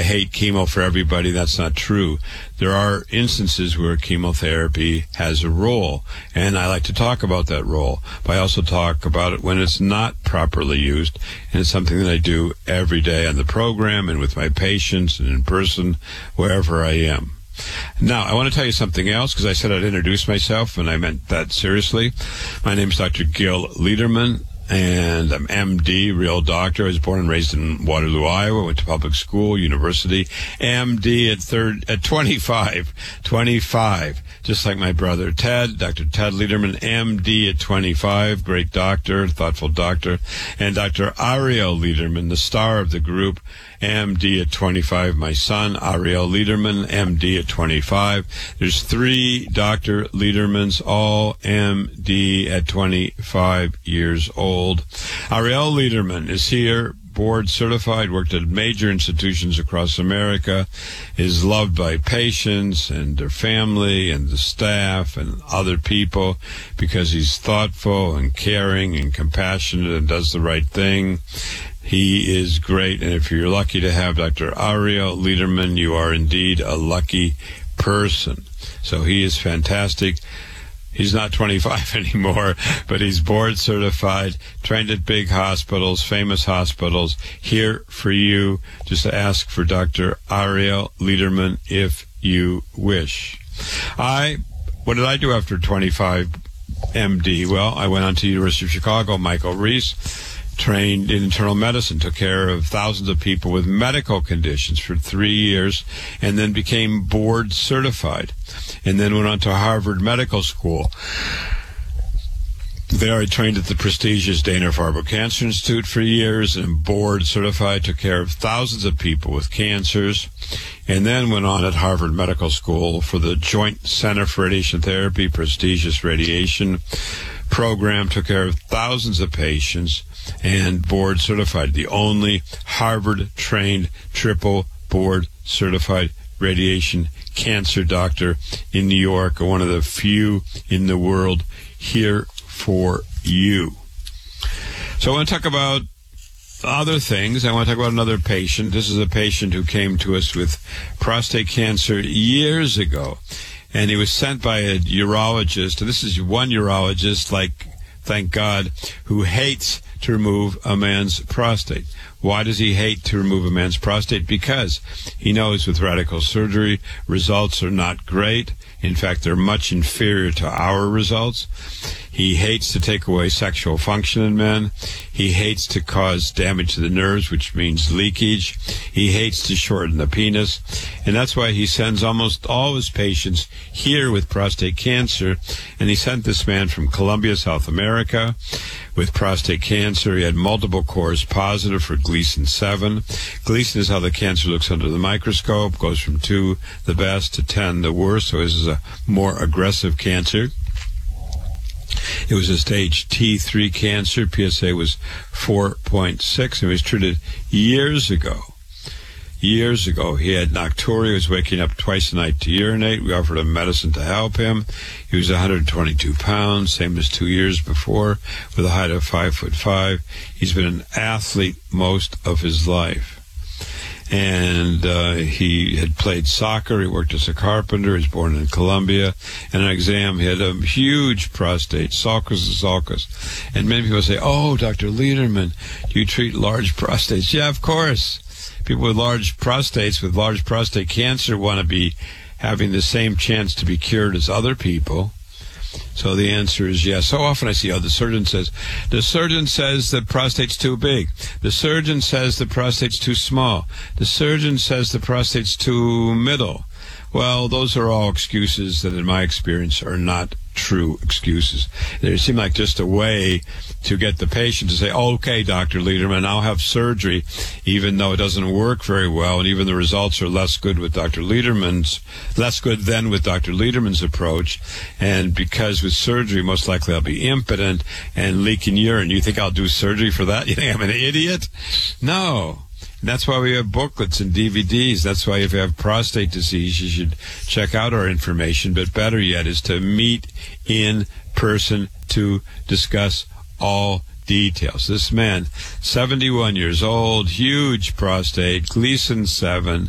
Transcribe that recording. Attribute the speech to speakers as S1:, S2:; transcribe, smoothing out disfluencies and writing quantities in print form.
S1: I hate chemo for everybody. That's not true. There are instances where chemotherapy has a role, and I like to talk about that role. But I also talk about it when it's not properly used, and it's something that I do every day on the program and with my patients and in person, wherever I am. Now, I want to tell you something else, because I said I'd introduce myself, and I meant that seriously. My name is Dr. Gil Lederman, and I'm MD, real doctor. I was born and raised in Waterloo, Iowa. Went to public school, university. MD at 25, just like my brother Ted, Dr. Ted Lederman, MD at 25, great doctor, thoughtful doctor. And Dr. Ariel Lederman, the star of the group, MD at 25. My son, Ariel Lederman, MD at 25. There's 3 Dr. Ledermans, all MD at 25 years old. Ariel Lederman is here, board certified, worked at major institutions across America, is loved by patients and their family and the staff and other people because he's thoughtful and caring and compassionate and does the right thing. He is great, and if you're lucky to have Dr. Ariel Lederman, you are indeed a lucky person. So he is fantastic. He's not 25 anymore, but he's board certified, trained at big hospitals, famous hospitals. Here for you, just ask for Dr. Ariel Lederman if you wish. What did I do after 25 MD? Well, I went on to University of Chicago, Michael Reese, trained in internal medicine, took care of thousands of people with medical conditions for 3 years, and then became board certified, and then went on to Harvard Medical School. There I trained at the prestigious Dana-Farber Cancer Institute for years, and board certified, took care of thousands of people with cancers, and then went on at Harvard Medical School for the Joint Center for Radiation Therapy, prestigious radiation program, took care of thousands of patients, and board certified, the only Harvard-trained triple board certified radiation cancer doctor in New York, one of the few in the world. Here for you. So I want to talk about other things. I want to talk about another patient. This is a patient who came to us with prostate cancer years ago, and he was sent by a urologist. And this is one urologist, thank God, who hates to remove a man's prostate. Why does he hate to remove a man's prostate? Because he knows with radical surgery, results are not great. In fact, they're much inferior to our results. He hates to take away sexual function in men. He hates to cause damage to the nerves, which means leakage. He hates to shorten the penis. And that's why he sends almost all his patients here with prostate cancer. And he sent this man from Colombia, South America, with prostate cancer. He had multiple cores positive for Gleason 7. Gleason is how the cancer looks under the microscope, goes from 2, the best, to 10, the worst. So this is a more aggressive cancer. It was a stage T3 cancer. PSA was 4.6, and he was treated years ago. Years ago, he had nocturia. He was waking up twice a night to urinate. We offered him medicine to help him. He was 122 pounds, same as 2 years before, with a height of 5'5". He's been an athlete most of his life. And he had played soccer. He worked as a carpenter. He was born in Colombia. And an exam, he had a huge prostate, sulcus. And many people say, "Oh, Dr. Lederman, do you treat large prostates?" Yeah, of course. People with large prostates, with large prostate cancer, want to be having the same chance to be cured as other people. So the answer is yes. So often I see, the surgeon says the prostate's too big. The surgeon says the prostate's too small. The surgeon says the prostate's too middle. Well, those are all excuses that, in my experience, are not true excuses. They seem like just a way to get the patient to say, "Okay, Dr. Lederman, I'll have surgery," even though it doesn't work very well, and even the results are less good than with Dr. Lederman's approach. And because with surgery, most likely I'll be impotent and leaking urine. You think I'll do surgery for that? You think I'm an idiot? No. And that's why we have booklets and DVDs. That's why if you have prostate disease, you should check out our information. But better yet is to meet in person to discuss all details. This man, 71 years old, huge prostate, Gleason 7,